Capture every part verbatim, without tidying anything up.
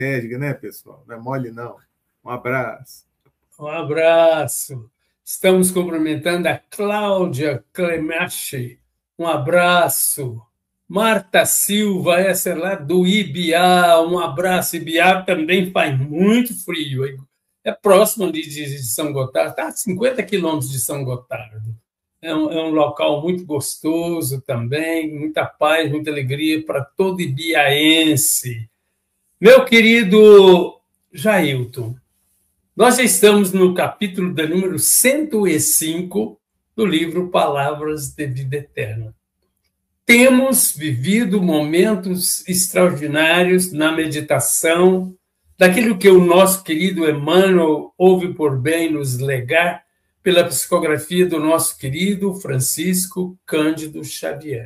enérgica, né, pessoal? Não é mole, não. Um abraço. Um abraço. Estamos cumprimentando a Cláudia Clemache. Um abraço. Marta Silva, essa é lá do Ibiá. Um abraço. Ibiá também faz muito frio. É próximo ali de São Gotardo, está a cinquenta quilômetros de São Gotardo. É um, é um local muito gostoso também, muita paz, muita alegria para todo ibiaense. Meu querido Jailton, nós já estamos no capítulo da número cento e cinco do livro Palavras de Vida Eterna. Temos vivido momentos extraordinários na meditação, daquilo que o nosso querido Emmanuel houve por bem nos legar pela psicografia do nosso querido Francisco Cândido Xavier.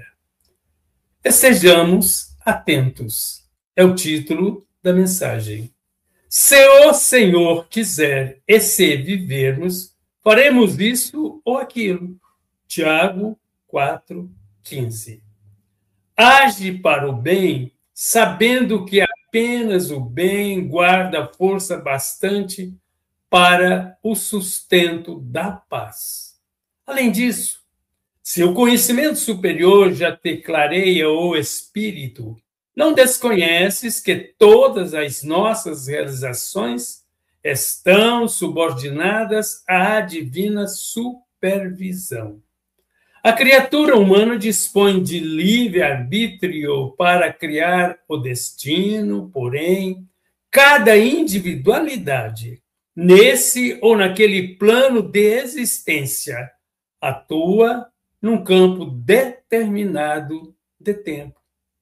Estejamos atentos, é o título da mensagem. Se o Senhor quiser e se vivermos, faremos isso ou aquilo. Tiago quatro, quinze. Age para o bem, sabendo que apenas o bem guarda força bastante para o sustento da paz. Além disso, se o conhecimento superior já te clareia o espírito, não desconheces que todas as nossas realizações estão subordinadas à divina supervisão. A criatura humana dispõe de livre-arbítrio para criar o destino, porém, cada individualidade, nesse ou naquele plano de existência, atua num campo determinado de tempo.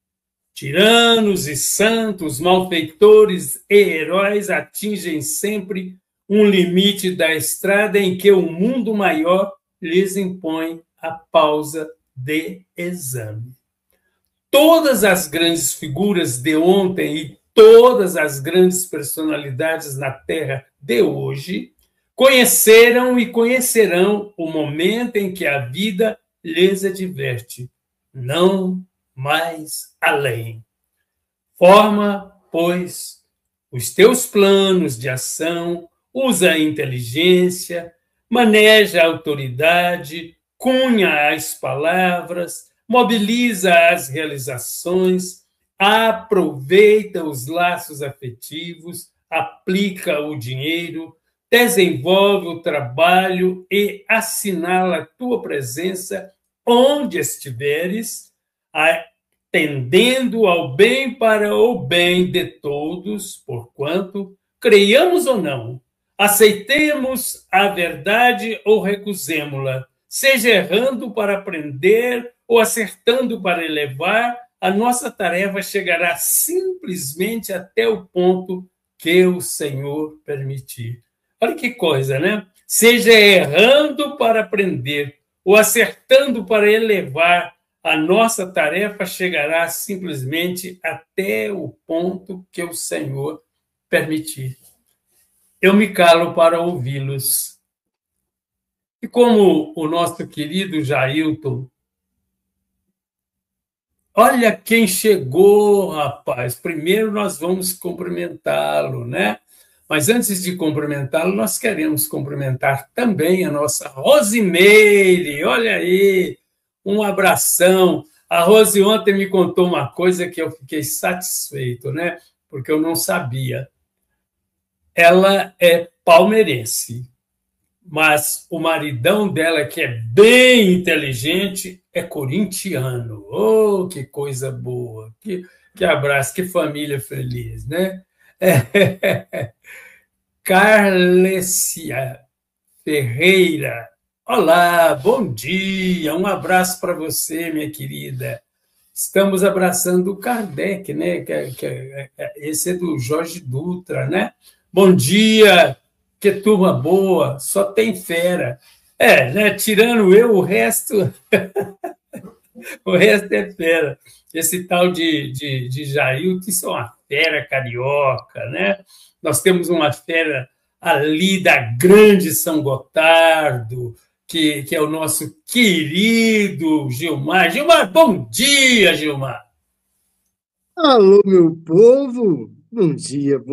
Tiranos e santos, malfeitores e heróis atingem sempre um limite da estrada em que o mundo maior lhes impõe a pausa de exame. Todas as grandes figuras de ontem e todas as grandes personalidades na Terra de hoje conheceram e conhecerão o momento em que a vida lhes adverte. Não mais além. Forma, pois, os teus planos de ação, usa a inteligência, maneja a autoridade, cunha as palavras, mobiliza as realizações, aproveita os laços afetivos, aplica o dinheiro, desenvolve o trabalho e assinala a tua presença onde estiveres, tendendo ao bem para o bem de todos, porquanto, creiamos ou não, aceitemos a verdade ou recusemo-la, seja errando para aprender ou acertando para elevar, a nossa tarefa chegará simplesmente até o ponto que o Senhor permitir. Olha que coisa, né? Seja errando para aprender ou acertando para elevar, a nossa tarefa chegará simplesmente até o ponto que o Senhor permitir. Eu me calo para ouvi-los. E como o nosso querido Jailton, olha quem chegou, rapaz. Primeiro nós vamos cumprimentá-lo, né? Mas antes de cumprimentá-lo, nós queremos cumprimentar também a nossa Rosimeire. Olha aí, um abração. A Rose ontem me contou uma coisa que eu fiquei satisfeito, né? Porque eu não sabia. Ela é palmeirense, mas o maridão dela, que é bem inteligente, é corintiano. Oh, que coisa boa! Que, que abraço, que família feliz, né? É. Carlécia Ferreira. Olá, bom dia, um abraço para você, minha querida. Estamos abraçando o Kardec, né? Que, que, esse é do Jorge Dutra, né? Bom dia, que turma boa, só tem fera. É, né? Tirando eu, o resto, o resto é fera. Esse tal de, de, de Jailton, isso é uma fera carioca, né? Nós temos uma fera ali da grande São Gotardo, que, que é o nosso querido Gilmar. Gilmar, bom dia, Gilmar! Alô, meu povo! Bom dia,